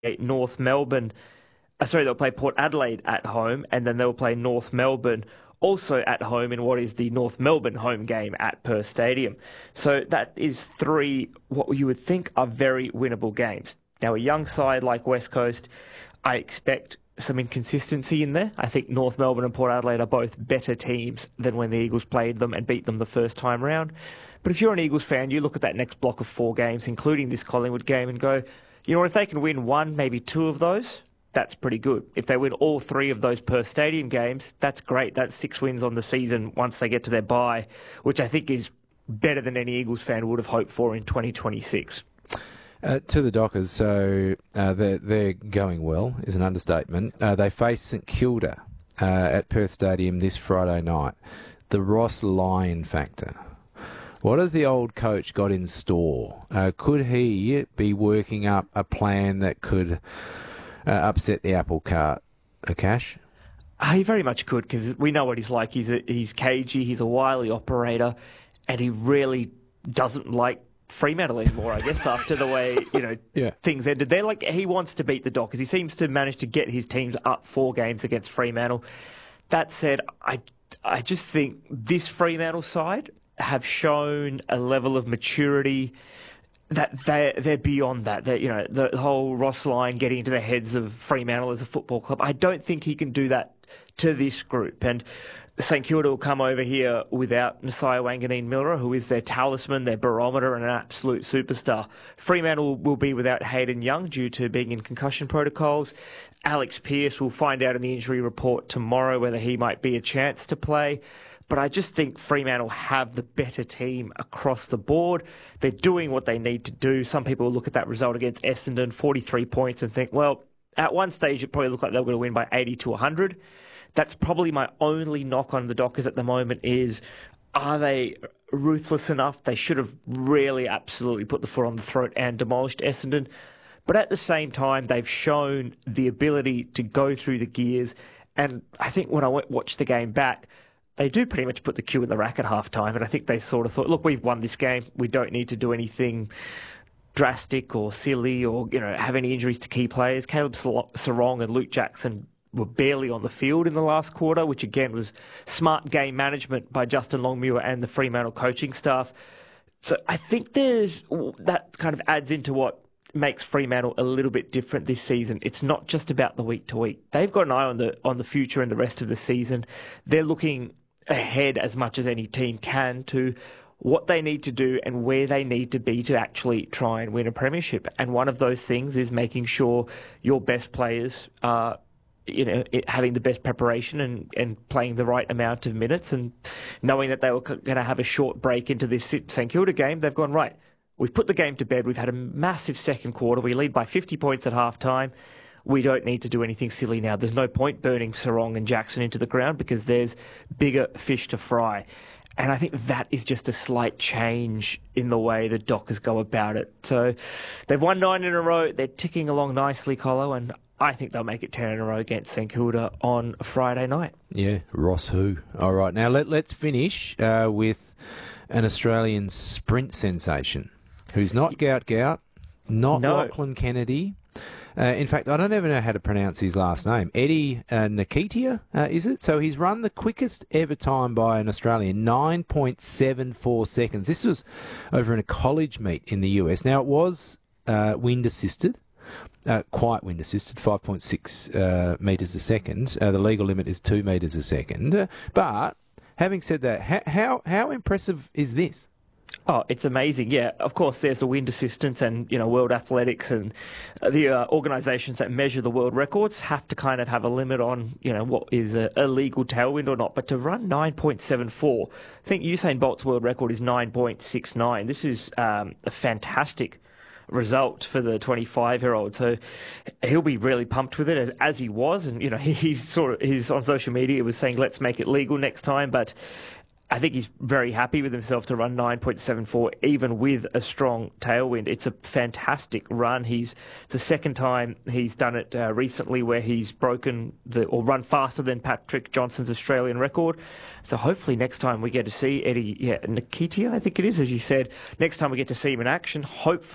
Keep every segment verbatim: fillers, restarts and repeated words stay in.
North Melbourne. Uh, sorry, they'll play Port Adelaide at home, and then they'll play North Melbourne also at home in what is the North Melbourne home game at Perth Stadium. So that is three what you would think are very winnable games. Now, a young side like West Coast, I expect some inconsistency in there. I think North Melbourne and Port Adelaide are both better teams than when the Eagles played them and beat them the first time round. But if you're an Eagles fan, you look at that next block of four games, including this Collingwood game, and go, you know, if they can win one, maybe two of those, that's pretty good. If they win all three of those Perth Stadium games, that's great. That's six wins on the season once they get to their bye, which I think is better than any Eagles fan would have hoped for in twenty twenty-six. Uh, to the Dockers, so uh, they're, they're going well, is an understatement. Uh, they face St Kilda uh, at Perth Stadium this Friday night. The Ross Lyon factor. What has the old coach got in store? Uh, could he be working up a plan that could uh, upset the apple cart? Uh, Cash? Uh, he very much could, because we know what he's like. He's a, he's cagey, he's a wily operator, and he really doesn't like Fremantle anymore, I guess, after the way, you know, yeah. things ended. They're like, he wants to beat the Dockers. He seems to manage to get his teams up four games against Fremantle. That said, I, I just think this Fremantle side have shown a level of maturity that they're, they're beyond that. They're, you know, the whole Ross Lyon getting into the heads of Fremantle as a football club, I don't think he can do that to this group. And St Kilda will come over here without Nasiah Wanganeen-Miller, who is their talisman, their barometer, and an absolute superstar. Fremantle will be without Hayden Young due to being in concussion protocols. Alex Pearce will find out in the injury report tomorrow whether he might be a chance to play. But I just think Fremantle have the better team across the board. They're doing what they need to do. Some people will look at that result against Essendon, forty-three points, and think, well, at one stage it probably looked like they were going to win by eighty to one hundred. That's probably my only knock on the Dockers at the moment is, are they ruthless enough? They should have really absolutely put the foot on the throat and demolished Essendon. But at the same time, they've shown the ability to go through the gears. And I think when I watched the game back, they do pretty much put the cue in the rack at halftime. And I think they sort of thought, look, we've won this game. We don't need to do anything drastic or silly or, you know, have any injuries to key players. Caleb Sarong and Luke Jackson were barely on the field in the last quarter, which again was smart game management by Justin Longmuir and the Fremantle coaching staff. So I think there's that kind of adds into what makes Fremantle a little bit different this season. It's not just about the week to week. They've got an eye on the on the future and the rest of the season. They're looking ahead as much as any team can to what they need to do and where they need to be to actually try and win a premiership. And one of those things is making sure your best players are, you know, it, having the best preparation and, and playing the right amount of minutes, and knowing that they were going to have a short break into this St Kilda game. They've gone, right, we've put the game to bed. We've had a massive second quarter. We lead by fifty points at half time. We don't need to do anything silly now. There's no point burning Sarong and Jackson into the ground because there's bigger fish to fry. And I think that is just a slight change in the way the Dockers go about it. So they've won nine in a row. They're ticking along nicely, Colo, and I think they'll make it ten in a row against St Kilda on Friday night. Yeah, Ross who. All right, now let, let's finish uh, with an Australian sprint sensation who's not Gout Gout, not no. Lachlan Kennedy. Uh, in fact, I don't even know how to pronounce his last name. Eddie uh, Nketiah, uh, is it? So he's run the quickest ever time by an Australian, nine point seven four seconds. This was over in a college meet in the U S. Now, it was uh, wind-assisted. Uh, quite wind assisted, five point six uh, metres a second. Uh, the legal limit is two metres a second. Uh, but having said that, ha- how how impressive is this? Oh, it's amazing. Yeah, of course, there's the wind assistance and, you know, World Athletics and the uh, organisations that measure the world records have to kind of have a limit on, you know, what is a, a legal tailwind or not. But to run nine point seven four, I think Usain Bolt's world record is nine point six nine. This is um, a fantastic result for the twenty-five-year-old. So he'll be really pumped with it, as, as he was. And, you know, he, he's sort of, he's on social media was saying, let's make it legal next time. But I think he's very happy with himself to run nine point seven four, even with a strong tailwind. It's a fantastic run. He's it's the second time he's done it uh, recently where he's broken the or run faster than Patrick Johnson's Australian record. So hopefully next time we get to see Eddie, yeah, Nketiah, I think it is, as you said. Next time we get to see him in action, hopefully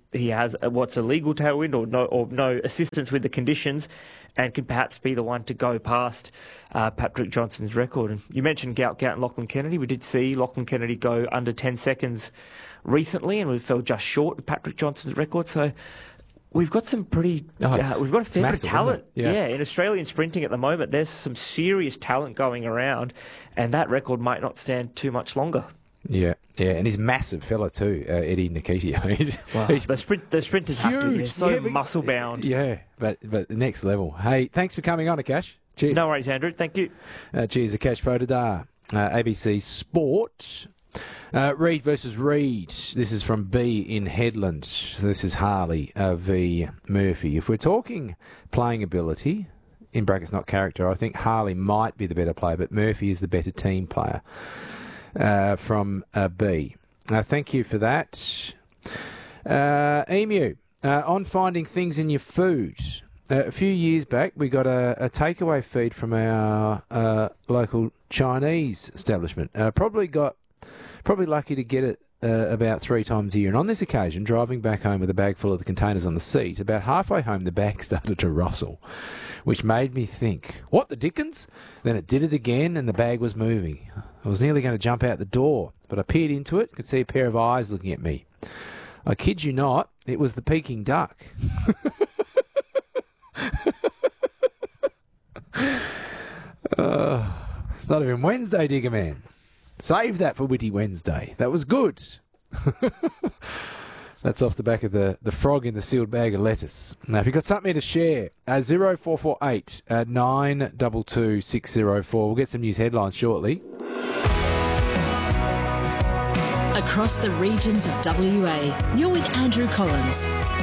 he has a, what's a legal tailwind or no or no assistance with the conditions, and could perhaps be the one to go past uh, Patrick Johnson's record. And you mentioned Gout Gout and Lachlan Kennedy. We did see Lachlan Kennedy go under ten seconds recently, and we fell just short of Patrick Johnson's record. So we've got some pretty, Oh, uh, we've got a fair bit massive, of talent. isn't it? Yeah. yeah, in Australian sprinting at the moment, there's some serious talent going around, and that record might not stand too much longer. Yeah, yeah, and he's a massive fella too, uh, Eddie Nikita. he's, Wow. he's The sprint, the sprinters have to, they're huge. so Yeah, but- muscle bound. Yeah, but but next level. Hey, thanks for coming on, Akash. Cheers. No worries, Andrew. Thank you. Uh, cheers, Akash Vodadar, uh, A B C Sport. Uh, Reed versus Reed. This is from B in Headland. This is Harley uh, v Murphy. If we're talking playing ability, in brackets not character, I think Harley might be the better player, but Murphy is the better team player. Uh, from uh, B. Uh, thank you for that. Uh, Emu, uh, on finding things in your food. Uh, a few years back, we got a, a takeaway feed from our uh, local Chinese establishment. Uh, probably got, probably lucky to get it uh, about three times a year. And on this occasion, driving back home with a bag full of the containers on the seat, about halfway home, the bag started to rustle, which made me think, what the dickens? Then it did it again, and the bag was moving. I was nearly going to jump out the door, but I peered into it, could see a pair of eyes looking at me. I kid you not, it was the Peking duck. uh, it's not even Wednesday, Digger Man. Save that for Witty Wednesday. That was good. That's off the back of the, the frog in the sealed bag of lettuce. Now, if you've got something to share, uh, zero four four eight uh, nine two two six zero four. We'll get some news headlines shortly. Across the regions of W A, you're with Andrew Collins.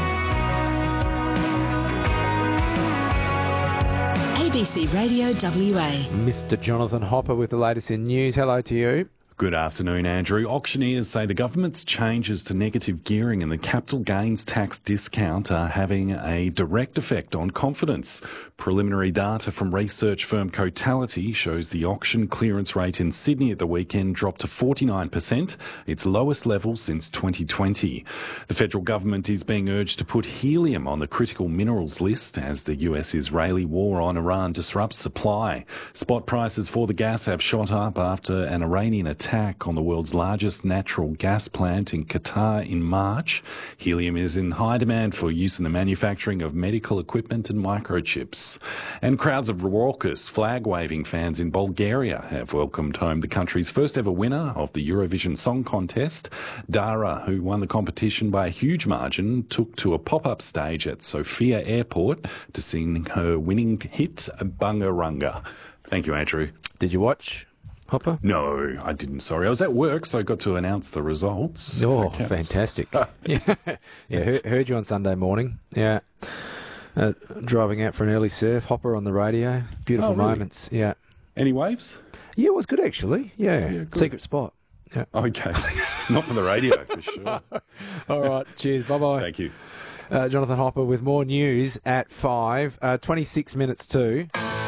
A B C Radio W A. Mister Jonathan Hopper with the latest in news. Hello to you. Good afternoon, Andrew. Auctioneers say the government's changes to negative gearing and the capital gains tax discount are having a direct effect on confidence. Preliminary data from research firm Cotality shows the auction clearance rate in Sydney at the weekend dropped to forty-nine percent, its lowest level since twenty twenty. The federal government is being urged to put helium on the critical minerals list as the U S-Israeli war on Iran disrupts supply. Spot prices for the gas have shot up after an Iranian attack attack on the world's largest natural gas plant in Qatar in March. Helium is in high demand for use in the manufacturing of medical equipment and microchips. And crowds of raucous flag-waving fans in Bulgaria have welcomed home the country's first ever winner of the Eurovision Song Contest. Dara, who won the competition by a huge margin, took to a pop-up stage at Sofia Airport to sing her winning hit, Bungarunga. Thank you, Andrew. Did you watch, Hopper? No, I didn't. Sorry. I was at work, so I got to announce the results. Oh, fantastic. yeah, yeah heard, heard you on Sunday morning. Yeah. Uh, driving out for an early surf, Hopper on the radio. Beautiful Oh, really? moments. Yeah. Any waves? Yeah, it was good, actually. Yeah. Yeah, good. Secret spot. Yeah. Okay. Not for the radio, for sure. All right. Cheers. Bye-bye. Thank you. Uh, Jonathan Hopper with more news at five. Uh, twenty-six minutes to...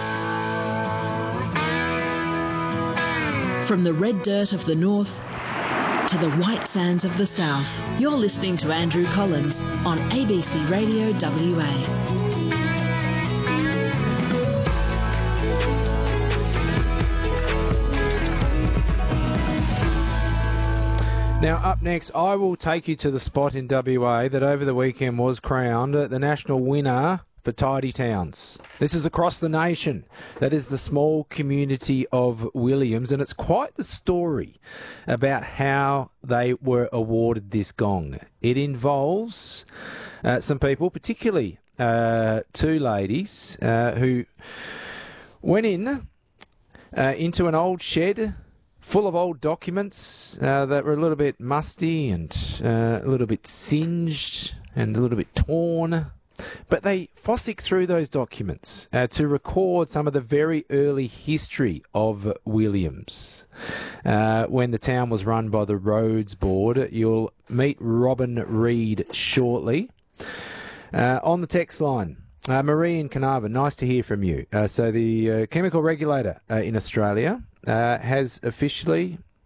From the red dirt of the north to the white sands of the south, you're listening to Andrew Collins on A B C Radio W A. Now, up next, I will take you to the spot in W A that over the weekend was crowned the national winner for Tidy Towns. This is across the nation. That is the small community of Williams, and it's quite the story about how they were awarded this gong. It involves uh, some people, particularly uh, two ladies, uh, who went in uh, into an old shed full of old documents uh, that were a little bit musty and uh, a little bit singed and a little bit torn. But they fossick through those documents uh, to record some of the very early history of Williams. Uh, when the town was run by the Roads Board, you'll meet Robin Reed shortly. Uh, on the text line, uh, Marie in Carnarvon, nice to hear from you. Uh, so the uh, chemical regulator uh, in Australia uh, has officially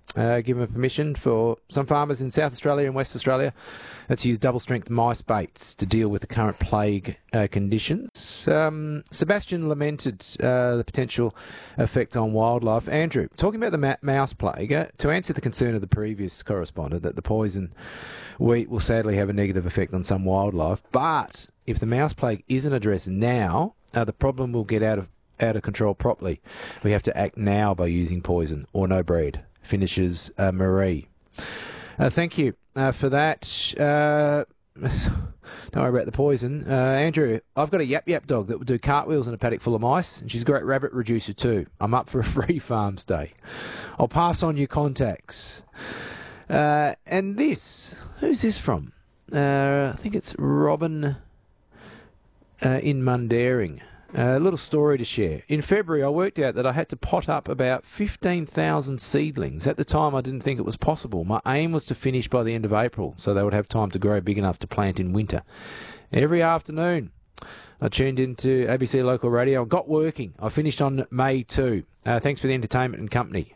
uh, given permission for some farmers in South Australia and West Australia uh, to use double-strength mice baits to deal with the current plague uh, conditions. Um, Sebastian lamented uh, the potential effect on wildlife. Andrew, talking about the ma- mouse plague, uh, to answer the concern of the previous correspondent that the poison wheat will sadly have a negative effect on some wildlife, but if the mouse plague isn't addressed now, uh, the problem will get out of out of control properly. We have to act now by using poison or no bread, finishes uh, Marie. Uh, thank you uh, for that. Uh, don't worry about the poison. Uh, Andrew, I've got a yap yap dog that will do cartwheels in a paddock full of mice, and she's a great rabbit reducer too. I'm up for a free farms day. I'll pass on your contacts. Uh, and this, who's this from? Uh, I think it's Robin uh, in Mundaring. A uh, little story to share. In February, I worked out that I had to pot up about fifteen thousand seedlings. At the time, I didn't think it was possible. My aim was to finish by the end of April, so they would have time to grow big enough to plant in winter. Every afternoon, I tuned into A B C Local Radio and got working. I finished on May second. Uh, thanks for the entertainment and company.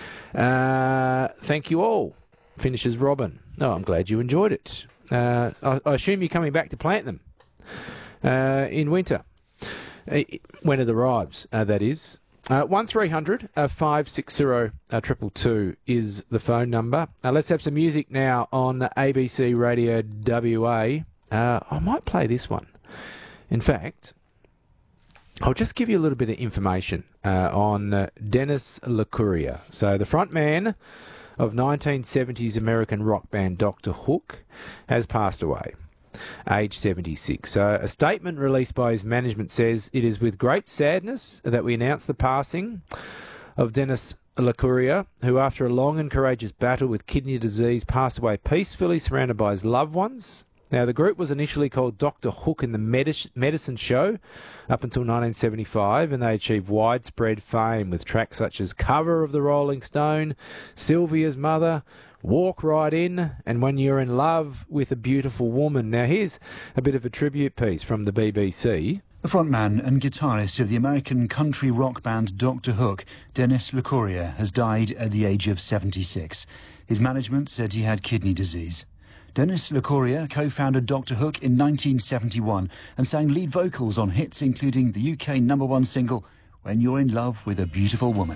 Uh, thank you all. Finishes Robin. Oh, I'm glad you enjoyed it. Uh, I, I assume you're coming back to plant them uh, in winter. When it arrives, uh, that is. Uh, one three hundred five six zero two two two is the phone number. Uh, let's have some music now on A B C Radio W A. Uh, I might play this one. In fact, I'll just give you a little bit of information uh, on uh, Denis Lecuria. So the front man of nineteen seventies American rock band Doctor Hook has passed away, age seventy-six. So a statement released by his management says, "It is with great sadness that we announce the passing of Denis Lecuria, who after a long and courageous battle with kidney disease passed away peacefully surrounded by his loved ones." Now, the group was initially called Doctor Hook and the Medic- Medicine Show up until nineteen seventy-five, and they achieved widespread fame with tracks such as Cover of the Rolling Stone, Sylvia's Mother, Walk Right In, and When You're in Love with a Beautiful Woman. Now, here's a bit of a tribute piece from the B B C. The frontman and guitarist of the American country rock band Doctor Hook, Denis Lecuria, has died at the age of seventy-six. His management said he had kidney disease. Denis Lecuria co-founded Doctor Hook in nineteen seventy-one and sang lead vocals on hits including the U K number one single, When You're in Love with a Beautiful Woman.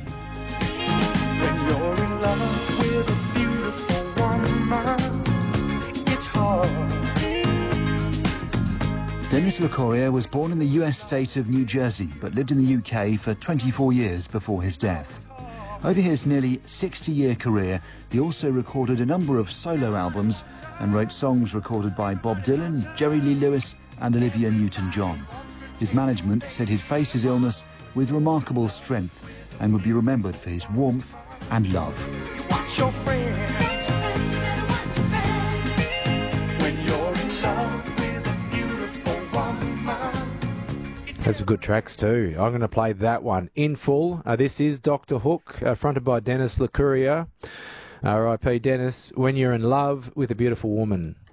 When you're in love with a beautiful woman, it's hard. Denis Lecuria was born in the U S state of New Jersey but lived in the U K for twenty-four years before his death. Over his nearly sixty-year career, he also recorded a number of solo albums and wrote songs recorded by Bob Dylan, Jerry Lee Lewis and Olivia Newton-John. His management said he'd face his illness with remarkable strength and would be remembered for his warmth and love. Watch your friends. When you're in love with a beautiful woman. Has some good tracks too. I'm going to play that one in full. Uh, this is Doctor Hook, uh, fronted by Denis Lecuria. R I P Denis, When You're in Love with a Beautiful Woman.